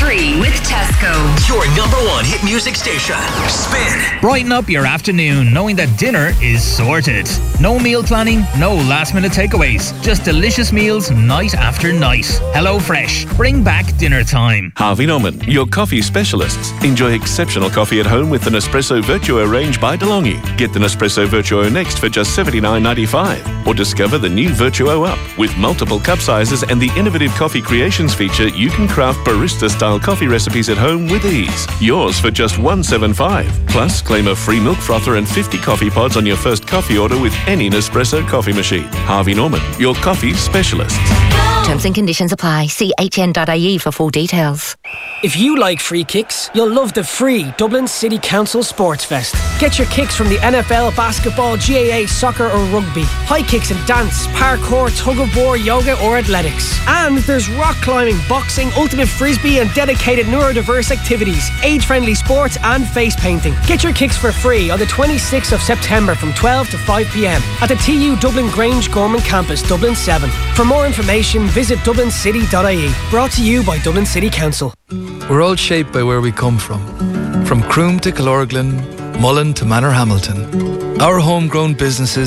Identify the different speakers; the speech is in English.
Speaker 1: free with Tesco.
Speaker 2: Your number one hit music station. Spin.
Speaker 3: Brighten up your afternoon knowing that dinner is sorted. No meal planning, no last minute takeaways. Just delicious meals night after night. HelloFresh. Bring back dinner time.
Speaker 4: Harvey Norman, your coffee specialists. Enjoy exceptional coffee at home with the Nespresso Virtuo range by DeLonghi. Get the Nespresso Virtuo next for just $79.95. Or discover the new Virtuo Up. With multiple cup sizes and the innovative coffee creations feature, you can craft barista-style coffee recipes at home with ease. Yours for just $175. Plus, claim a free milk frother and 50 coffee pods on your first coffee order with any Nespresso coffee machine. Harvey Norman, your coffee specialist.
Speaker 5: Terms and conditions apply. See hn.ie for full details.
Speaker 6: If you like free kicks, you'll love the free Dublin City Council Sports Fest. Get your kicks from the NFL, basketball, GAA, soccer or rugby. High kicks and dance, parkour, tug of war, yoga or athletics. And there's rock climbing, boxing, ultimate frisbee and dedicated neurodiverse activities, age-friendly sports and face painting. Get your kicks for free on the 26th of September from 12 to 5 p.m. at the TU Dublin Grange Gorman Campus, Dublin 7. For more information, visit dublincity.ie. Brought to you by Dublin City Council.
Speaker 7: We're all shaped by where we come from Croom to Killorglin, Mullen to Manorhamilton. Our homegrown businesses